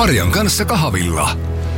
Marian kanssa kahvilla.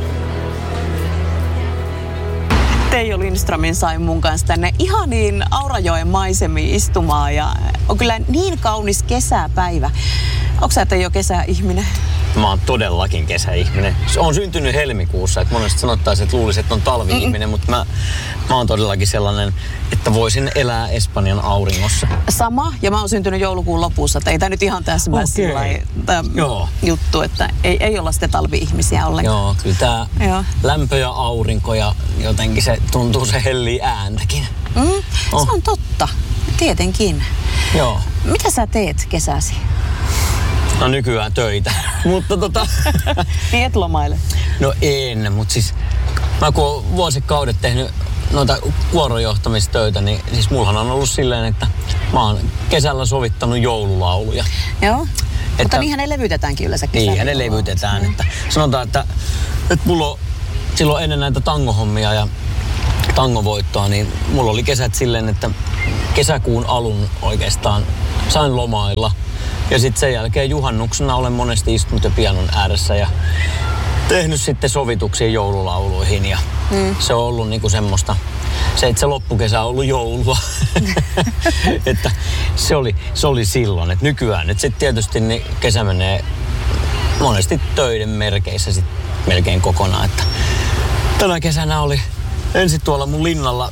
Teijo Lindströmin sai mun kanssa tänne ihaniin Aurajoen maisemiin istumaan ja on kyllä niin kaunis kesäpäivä. Onko sä Teijo kesäihminen? Mä oon todellakin kesäihminen. On syntynyt helmikuussa, että monesti sanottaisiin, että luulisi, että on talvi-ihminen, mutta mä oon todellakin sellainen, että voisin elää Espanjan auringossa. Sama, ja mä oon syntynyt joulukuun lopussa, että ei tää nyt ihan täsmää juttu, että ei olla sitten talvi-ihmisiä ollenkaan. Joo, kyllä tää lämpö ja aurinko ja jotenkin se tuntuu se hellii ääntäkin. Se on totta, tietenkin. Joo. Mitä sä teet kesäsi? No nykyään töitä, mutta Niin et lomaile? No en, mutta siis mä kun oon vuosikaudet tehnyt noita kuorojohtamistöitä, niin siis mullahan on ollut silleen, että mä oon kesällä sovittanut joululauluja. Joo, mutta niinhän ne levytetäänkin yleensä kesällä. Niinhän ne levytetään, että sanotaan, että mulla on silloin ennen näitä tangohommia ja tangovoittoa, niin mulla oli kesät silleen, että kesäkuun alun oikeastaan sain lomailla. Ja sitten sen jälkeen juhannuksena olen monesti istunut jo pianon ääressä ja tehnyt sitten sovituksia joululauluihin. Ja se on ollut niinku semmoista, se loppukesä on ollut joulua. Että se oli silloin. Et nykyään nyt sitten tietysti niin kesä menee monesti töiden merkeissä sit melkein kokonaan. Että tänä kesänä oli ensin tuolla mun linnalla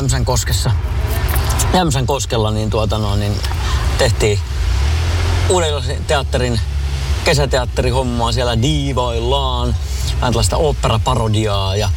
Jämsänkoskella niin tehtiin Uudenlaisen teatterin kesäteatterihommaa, siellä diivoillaan, vähän tällaista oopperaparodiaa ja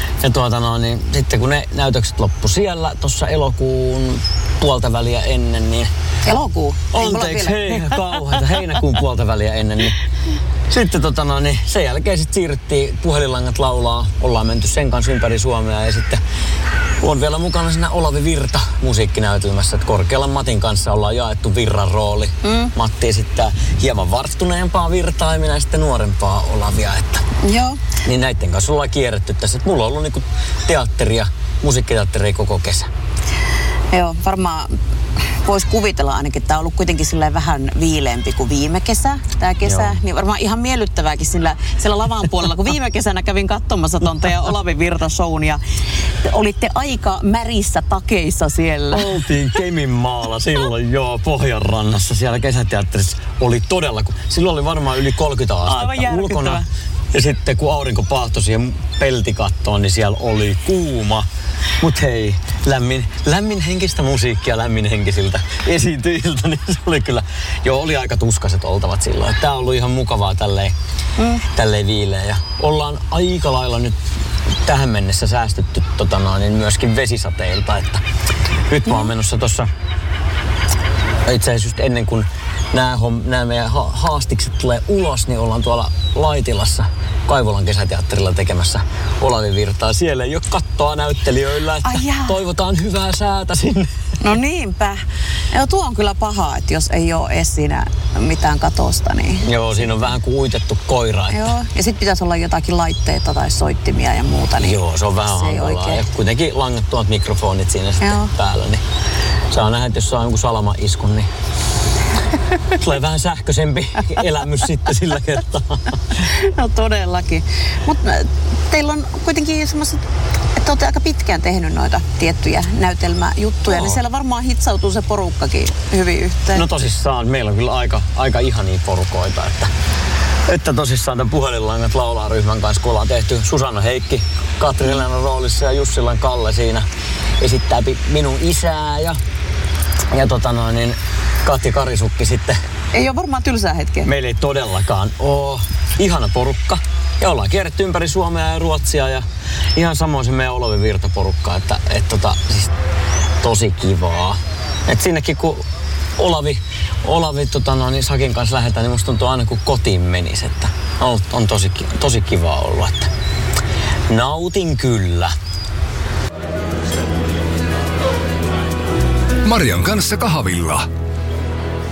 sitten kun ne näytökset loppu siellä tuossa elokuun puolta väliä ennen, niin elokuu? Anteeksi, kauheita, heinäkuun puolta väliä ennen, niin sitten niin sen jälkeen sitten siirryttiin Puhelinlangat laulaa, ollaan menty sen kanssa ympäri Suomea ja sitten on vielä mukana siinä Olavi Virta musiikkinäytelmässä, että Korkealan Matin kanssa ollaan jaettu Virran rooli. Matti esittää hieman varttuneempaa Virtaa ja minä sitten nuorempaa Olavia. Joo. Niin näiden kanssa ollaan kierretty tässä, että mulla on ollut niinku teatteria, musiikkiteatteria koko kesä. Joo, varmaan voisi kuvitella ainakin, että tämä on ollut kuitenkin vähän viileämpi kuin viime kesä, tämä kesä. Joo. Niin varmaan ihan miellyttävääkin siellä lavan puolella, kun viime kesänä kävin katsomassa ton teidän Olavi Virta-shown ja olitte aika märissä takeissa siellä. Oltiin Keminmaalla silloin Pohjanrannassa siellä kesäteatterissa. Oli todella, silloin oli varmaan yli 30 astetta ulkona. Ja sitten kun aurinko paahtoi siihen peltikattoon, niin siellä oli kuuma. Mut hei, lämmin henkistä musiikkia lämminhenkisiltä esiintyjiltä, niin se oli kyllä, oli aika tuskaiset oltavat silloin. Tää on ollut ihan mukavaa tälleen viileä. Ja ollaan aika lailla nyt tähän mennessä säästetty myöskin vesisateilta, että nyt mä oon menossa tossa, itse asiassa just ennen kuin nämä meidän haastikset tulee ulos, niin ollaan tuolla Laitilassa Kaivolan kesäteatterilla tekemässä Olavi Virtaa. Siellä ei ole kattoa näyttelijöillä, että toivotaan hyvää säätä sinne. No niinpä. Ja tuo on kyllä paha, että jos ei ole edes siinä mitään katosta, niin... Joo, siinä on vähän kuin uitettu koira. Että... Joo, ja sitten pitäisi olla jotakin laitteita tai soittimia ja muuta. Niin joo, se on vähän hankalaa. Ja kuitenkin langattomat mikrofonit siinä sitten päällä, niin saa nähdä, että jos saa jonkun salamaiskun, niin... Tulee vähän sähköisempi elämys sitten sillä kertaa. No todellakin. Mutta teillä on kuitenkin semmoiset, että olette aika pitkään tehnyt noita tiettyjä näytelmäjuttuja, niin siellä varmaan hitsautuu se porukkakin hyvin yhteen. No tosissaan, meillä on kyllä aika ihania porukoita, että tosissaan tämän Puhelinlangat laulaa ryhmän kanssa, kun ollaan tehty Susanna Heikki Katri Helenan roolissa ja Jussilan Kalle siinä esittää minun isää ja Katja Karisukki sitten. Ei ole varmaan tylsää hetkeä. Meillä ei todellakaan ole. Ihana porukka. Ja ollaan kierretty ympäri Suomea ja Ruotsia ja ihan samoin se meidän Olavi Virta-porukka. Siis tosi kivaa. Et sinnekin kun Olavi Sakin kanssa lähdetään, niin musta tuntuu aina kun kotiin menisi. Että on tosi kivaa ollut. Että nautin kyllä. Marian kanssa kahvilla.